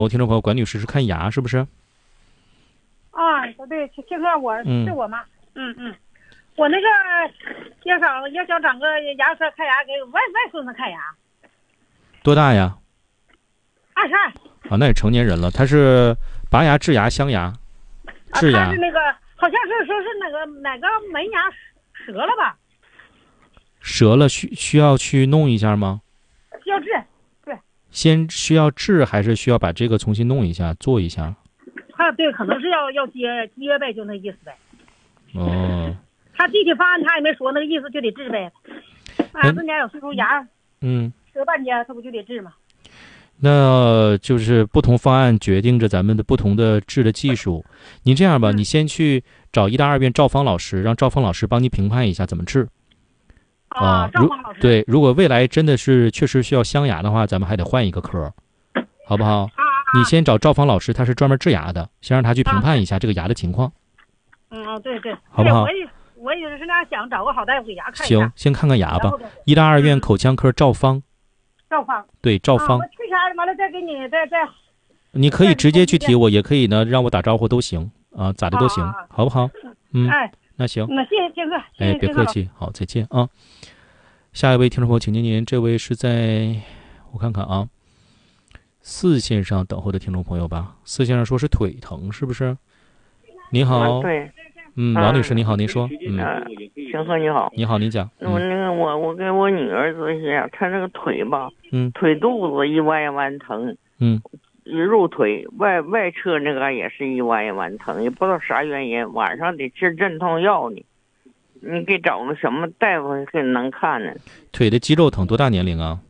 我听众朋友，管女士是看牙是不是？ 啊，对，听说是我吗？我那个也想找个牙科看牙，给外孙子看牙。 多大呀 22。 啊，那也成年人了。他是拔牙、治牙、镶牙、治牙。 他是那个好像是说是哪个门牙折了吧？ 折了需要去弄一下吗？ 需要治。对。 先需要治还是需要把这个重新弄一下做一下？ 对，可能是要接呗，就那意思呗。 哦。 他具体方案他也没说，那个意思就得治呗。自家有时候牙折半截，他不就得治吗？ 那就是不同方案决定着咱们的不同的治的技术。您这样吧，你先去找医大2院赵芳老师，让赵芳老师帮你评判一下怎么治。 赵芳老师。 对，如果未来真的是确实需要镶牙的话，咱们还得换一个科，好不好？你先找赵芳老师，他是专门治牙的，先让他去评判一下这个牙的情况。 对， 好不好？ 我也是那想找个好大夫给牙看一下。 行，先看看牙吧。医大2院口腔科赵芳。 赵芳。 对，赵芳。 我去查完了再给你再。 你可以直接去提我，也可以呢让我打招呼都行啊，咋的都行，好不好？那行。 那谢谢金哥。 别客气，好，再见啊。下一位听众朋友，请您，这位是在我看看啊，4线上等候的听众朋友吧。4线上说是腿疼，是不是？你好。 对。 王女士你好，您说。 星河你好。 你好，您讲。 我给我女儿做一下，她这个腿吧，腿肚子一弯一弯疼，一入腿外侧那个也是一弯一弯疼，也不知道啥原因，晚上得吃镇痛药呢。你给找个什么大夫给能看呢？ 腿的肌肉疼，多大年龄啊？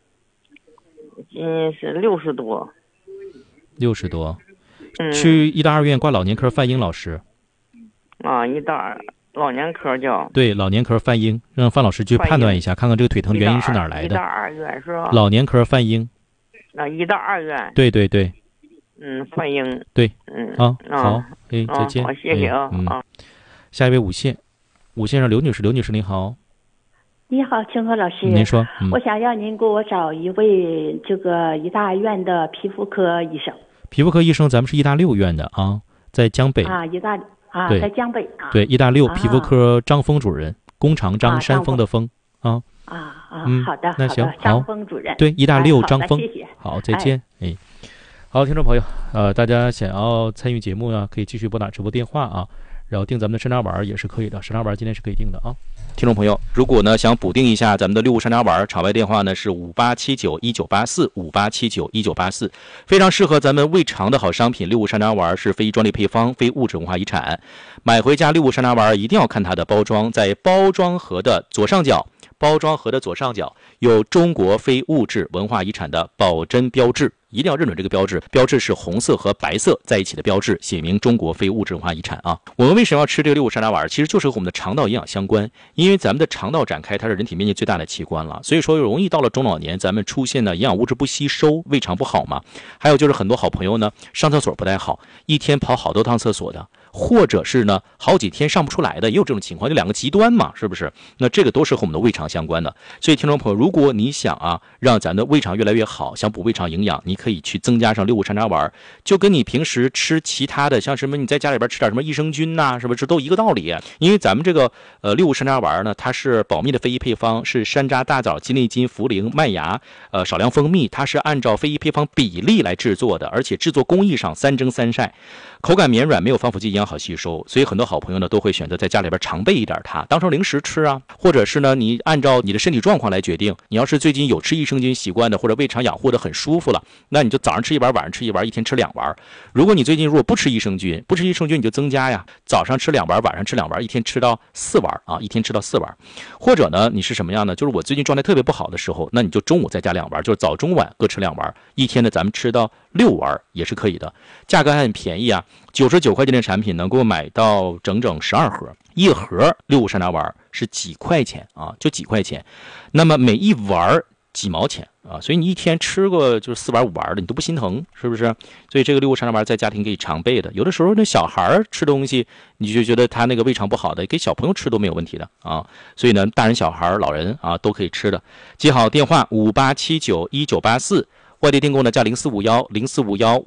是60多。 60多。去医大2院挂老年科范英老师。 医大老年科叫。 对，老年科范英，让范老师去判断一下，看看这个腿疼的原因是哪儿来的。 医大2院是吧？ 老年科范英。 医大2院。 对。 范英。 对。好，再见。 好，谢谢啊。 下一位5线上刘女士，刘女士你好。 你好，清河老师。 您说。 我想让您给我找一位这个医大院的皮肤科医生。 皮肤科医生，咱们是医大6院的啊，在江北。 在江北啊。 对，医大6皮肤科张峰主任，弓长张山峰的峰啊。 好的， 那行， 张峰主任。 对，医大6张峰。 谢谢。 好，再见。好，听众朋友，大家想要参与节目呢，可以继续拨打直播电话啊，然后订咱们的山楂丸也是可以的，山楂丸今天是可以订的啊。听众朋友，如果呢想补订一下咱们的6物山楂丸，场外电话呢是58791984，58791984，非常适合咱们胃肠的好商品。6物山楂丸是非专利配方，非物质文化遗产。买回家6物山楂丸一定要看它的包装，在包装盒的左上角有中国非物质文化遗产的保真标志，一定要认准这个标志，标志是红色和白色在一起的标志，写明中国非物质文化遗产啊。我们为什么要吃这个6物山楂丸？其实就是和我们的肠道营养相关，因为咱们的肠道展开，它是人体面积最大的器官了，所以说容易到了中老年，咱们出现的营养物质不吸收，胃肠不好嘛。还有就是很多好朋友呢，上厕所不太好，一天跑好多趟厕所的，或者是呢好几天上不出来的，也有这种情况，就2个极端嘛，是不是？那这个都是和我们的胃肠相关的。所以听众朋友，如果你想让咱的胃肠越来越好，想补胃肠营养，你可以去增加上6物山楂丸，就跟你平时吃其他的，像什么你在家里边吃点什么益生菌呐，是不是都一个道理？因为咱们这个6物山楂丸呢，它是保密的非遗配方，是山楂、大枣、鸡内金、茯苓、麦芽，少量蜂蜜，它是按照非遗配方比例来制作的，而且制作工艺上3蒸3晒，口感绵软，没有防腐剂，营养好吸收。所以很多好朋友呢都会选择在家里边常备一点它，当成零食吃啊，或者是呢你按照你的身体状况来决定。你要是最近有吃益生菌习惯的，或者胃肠养护的很舒服了，那你就早上吃1丸，晚上吃1丸，一天吃2丸。如果你最近如果不吃益生菌你就增加呀，早上吃2丸，晚上吃2丸，一天吃到4丸啊，一天吃到4丸。或者呢你是什么样呢？就是我最近状态特别不好的时候，那你就中午再加2丸，就是早中晚各吃2丸，一天呢咱们吃到6丸也是可以的。价格还很便宜啊，99块钱的产品能够买到整整12盒，一盒6物山楂丸是几块钱啊，就几块钱，那么每一丸几毛钱啊，所以你一天吃个就是4丸5丸的，你都不心疼，是不是？所以这个6物山楂丸在家庭可以常备的。有的时候那小孩吃东西，你就觉得他那个胃肠不好的，给小朋友吃都没有问题的啊。所以呢，大人、小孩、老人啊都可以吃的。记好电话58791984。 外地订购呢加04510451